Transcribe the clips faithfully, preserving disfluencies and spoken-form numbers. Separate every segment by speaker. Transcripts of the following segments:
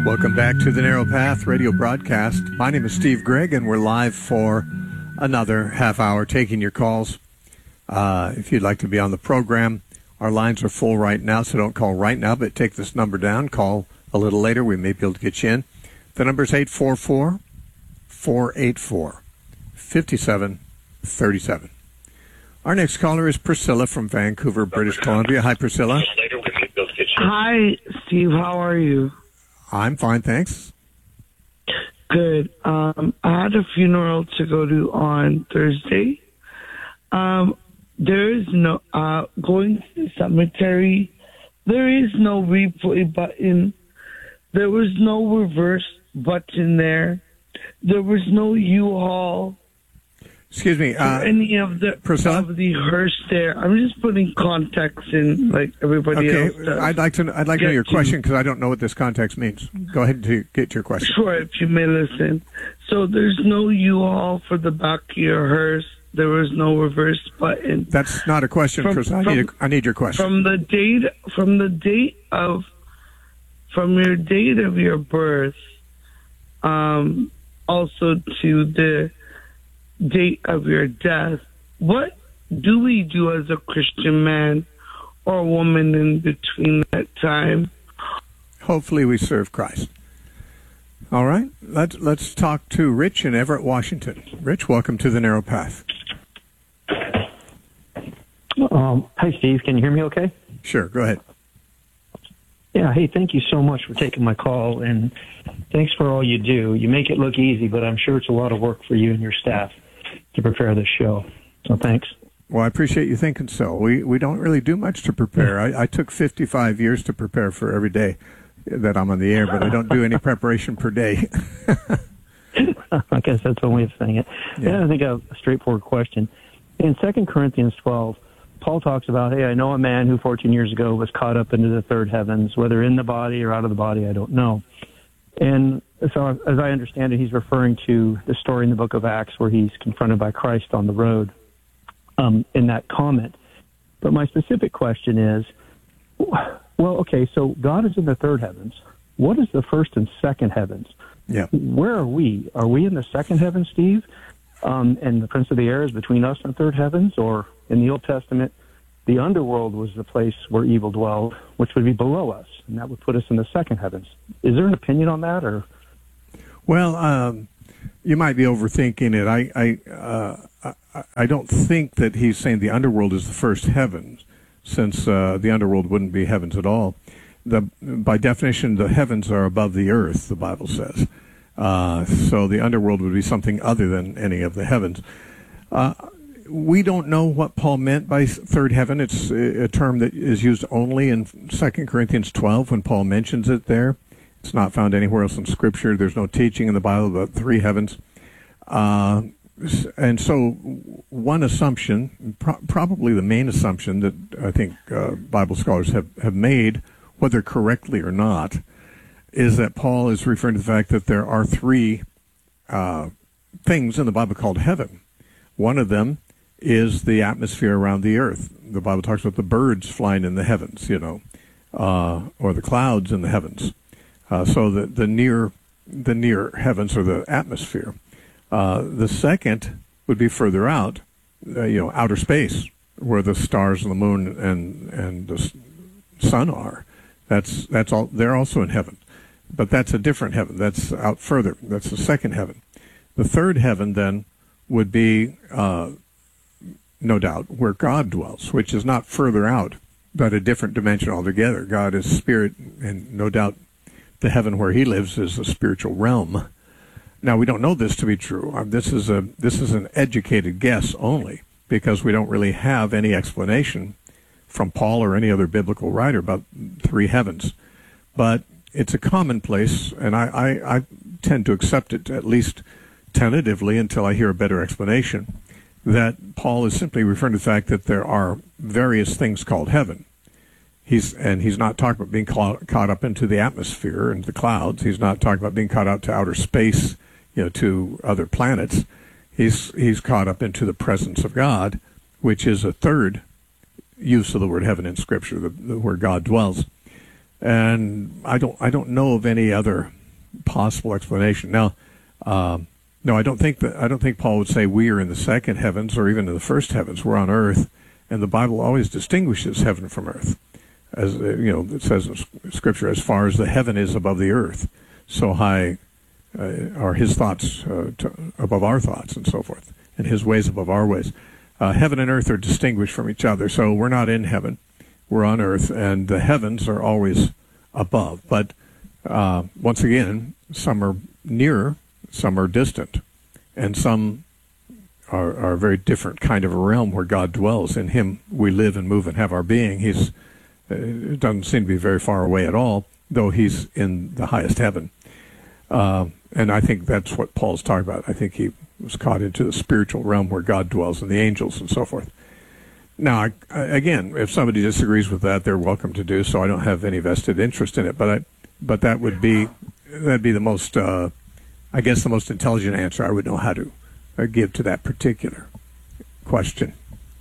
Speaker 1: Welcome back to the Narrow Path radio broadcast. My name is Steve Gregg, and we're live for another half hour taking your calls. Uh, if you'd like to be on the program, our lines are full right now, so don't call right now, but take this number down. Call a little later. We may be able to get you in. The number is eight four four, four eight four, five seven three seven. Our next caller is Priscilla from Vancouver, British Columbia. Hi, Priscilla.
Speaker 2: Hi, Steve. How are you?
Speaker 1: I'm fine, thanks.
Speaker 2: Good. Um, I had a funeral to go to on Thursday. Um, there is no uh, going to the cemetery. There is no replay button. There was no reverse button there. There was no U-Haul.
Speaker 1: Excuse me, uh,
Speaker 2: any of the
Speaker 1: Priscilla?
Speaker 2: of the hearse there. I'm just putting context in, like everybody
Speaker 1: okay.
Speaker 2: else does.
Speaker 1: I'd like to. I'd like to know your question because I don't know what this context means. Go ahead and get to your question.
Speaker 2: Sure, if you may listen. So there's no U-Haul for the back of your hearse. There was no reverse button.
Speaker 1: That's not a question,
Speaker 2: From-
Speaker 1: Priscilla. I
Speaker 2: from-
Speaker 1: need. A, I need your question.
Speaker 2: From the date, from the date of, from your date of your birth, um, also to the date of your death, what do we do as a Christian man or woman in between that time?
Speaker 1: Hopefully, we serve Christ. All right. Let's let's talk to Rich in Everett, Washington. Rich, welcome to the Narrow Path.
Speaker 3: Um, hi, Steve. Can you hear me okay?
Speaker 1: Sure. Go ahead.
Speaker 3: Yeah. Hey, thank you so much for taking my call, and thanks for all you do. You make it look easy, but I'm sure it's a lot of work for you and your staff to prepare this show. So thanks.
Speaker 1: Well, I appreciate you thinking so. We we don't really do much to prepare. I, I took fifty-five years to prepare for every day that I'm on the air, but I don't do any preparation per day.
Speaker 3: I guess that's one way of saying it.
Speaker 1: Yeah.
Speaker 3: Yeah, I think I have a straightforward question. In Second Corinthians twelve, Paul talks about, hey, I know a man who fourteen years ago was caught up into the third heavens, whether in the body or out of the body, I don't know. And so as I understand it, he's referring to the story in the book of Acts where he's confronted by Christ on the road um, in that comment. But my specific question is, well, okay, so God is in the third heavens. What is the first and second heavens?
Speaker 1: Yeah.
Speaker 3: Where are we? Are we in the second heaven, Steve? Um, and the prince of the air is between us and third heavens? Or in the Old Testament, the underworld was the place where evil dwelled, which would be below us, and that would put us in the second heavens. Is there an opinion on that? Or
Speaker 1: Well, um, you might be overthinking it. I I, uh, I I don't think that he's saying the underworld is the first heavens, since uh, the underworld wouldn't be heavens at all. The by definition, the heavens are above the earth, the Bible says. Uh, so the underworld would be something other than any of the heavens. Uh, we don't know what Paul meant by third heaven. It's a term that is used only in Second Corinthians twelve when Paul mentions it there. It's not found anywhere else in Scripture. There's no teaching in the Bible about three heavens. Uh, and so one assumption, pro- probably the main assumption that I think uh, Bible scholars have, have made, whether correctly or not, is that Paul is referring to the fact that there are three uh, things in the Bible called heaven. One of them is the atmosphere around the earth. The Bible talks about the birds flying in the heavens, you know, uh, or the clouds in the heavens. Uh, so the, the near the near heavens are the atmosphere. Uh, the second would be further out, uh, you know, outer space, where the stars and the moon and and the sun are. That's that's all. They're also in heaven, but that's a different heaven. That's out further. That's the second heaven. The third heaven then would be, uh, no doubt, where God dwells, which is not further out, but a different dimension altogether. God is spirit, and no doubt the heaven where he lives is a spiritual realm. Now, we don't know this to be true. Um, this is a this is an educated guess only, because we don't really have any explanation from Paul or any other biblical writer about three heavens. But it's a commonplace, and I, I, I tend to accept it, at least tentatively, until I hear a better explanation, that Paul is simply referring to the fact that there are various things called heaven. He's and he's not talking about being caught, caught up into the atmosphere and the clouds. He's not talking about being caught out to outer space, you know, to other planets. He's he's caught up into the presence of God, which is a third use of the word heaven in Scripture, the, the, where God dwells. and I don't I don't know of any other possible explanation. Now, um, no, I don't think that I don't think Paul would say we are in the second heavens or even in the first heavens. We're on earth, and the Bible always distinguishes heaven from earth. As uh, you know, it says in Scripture, as far as the heaven is above the earth, so high uh, are His thoughts uh, to, above our thoughts, and so forth, and His ways above our ways. Uh, heaven and earth are distinguished from each other, so we're not in heaven. We're on earth, and the heavens are always above. But uh, once again, some are nearer, some are distant, and some are, are a very different kind of a realm where God dwells. In Him we live and move and have our being. He's uh, it doesn't seem to be very far away at all, though He's in the highest heaven. Uh, and I think that's what Paul's talking about. I think he was caught into the spiritual realm where God dwells and the angels and so forth. Now, I, I, again, if somebody disagrees with that, they're welcome to do so. I don't have any vested interest in it, but I, but that would be that'd be the most, uh, I guess, the most intelligent answer I would know how to uh, give to that particular question.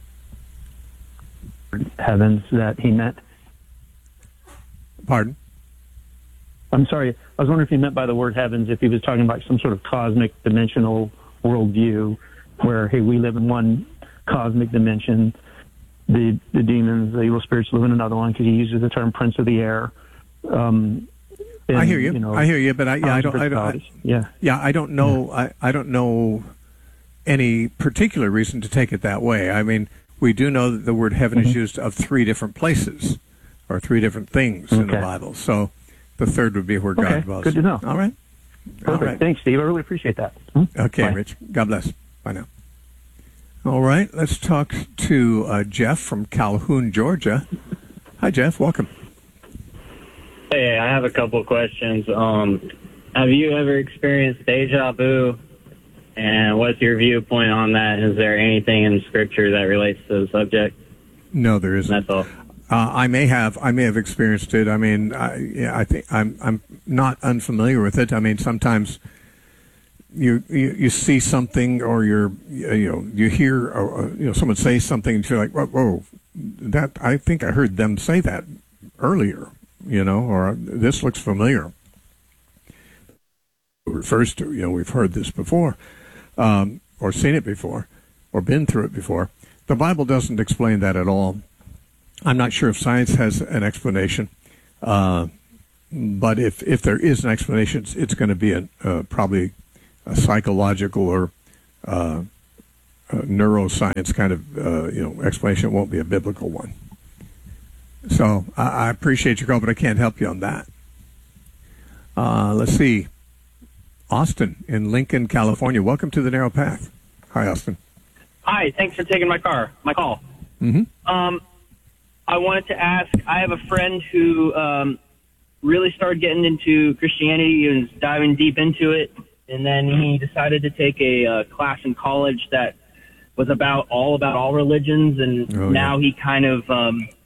Speaker 3: Heavens that he meant.
Speaker 1: Pardon?
Speaker 3: I'm sorry. I was wondering if he meant by the word heavens if he was talking about some sort of cosmic dimensional worldview, where hey, we live in one cosmic dimension. The the demons, the evil spirits live in another one, because he uses the term prince of the air. Um, and,
Speaker 1: I hear you.
Speaker 3: you know,
Speaker 1: I hear you, but I, yeah, I don't. I don't I,
Speaker 3: yeah,
Speaker 1: yeah, I don't know.
Speaker 3: Yeah.
Speaker 1: I, I don't know any particular reason to take it that way. I mean, we do know that the word heaven mm-hmm. is used of three different places or three different things
Speaker 3: okay.
Speaker 1: in the Bible. So the third would be where
Speaker 3: okay.
Speaker 1: God dwells.
Speaker 3: Good to know.
Speaker 1: All right.
Speaker 3: Perfect.
Speaker 1: All right.
Speaker 3: Thanks, Steve. I really appreciate that. Hmm?
Speaker 1: Okay,
Speaker 3: Bye.
Speaker 1: Rich. God bless. Bye now. All right, let's talk to uh, Jeff from Calhoun, Georgia. Hi, Jeff. Welcome.
Speaker 4: Hey, I have a couple of questions. Um, have you ever experienced deja vu? And what's your viewpoint on that? Is there anything in Scripture that relates to the subject?
Speaker 1: No, there isn't.
Speaker 4: That's all.
Speaker 1: Uh, I may have. I may have experienced it. I mean, I, yeah, I think I'm. I'm not unfamiliar with it. I mean, sometimes. You, you you see something, or you're you know you hear or, you know someone say something, and you're like, whoa, whoa, that I think I heard them say that earlier, you know, or this looks familiar. It refers to, you know, we've heard this before, um, or seen it before, or been through it before. The Bible doesn't explain that at all. I'm not sure if science has an explanation, uh, but if if there is an explanation, it's, it's going to be a uh, probably. a psychological or uh, a neuroscience kind of uh, you know explanation. It won't be a biblical one. So I, I appreciate your call, but I can't help you on that. Uh, let's see. Austin in Lincoln, California. Welcome to the Narrow Path. Hi, Austin.
Speaker 5: Hi. Thanks for taking my car, my call.
Speaker 1: Mm-hmm.
Speaker 5: Um, I wanted to ask. I have a friend who um, really started getting into Christianity and was diving deep into it. And then he decided to take a uh, class in college that was about all about all religions, and
Speaker 1: oh,
Speaker 5: now
Speaker 1: yeah.
Speaker 5: he kind of um,